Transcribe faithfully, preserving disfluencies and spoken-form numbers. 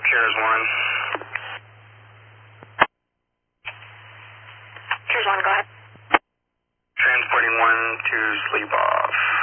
Cheers one. Cheers one, go ahead. Transporting one to sleep off.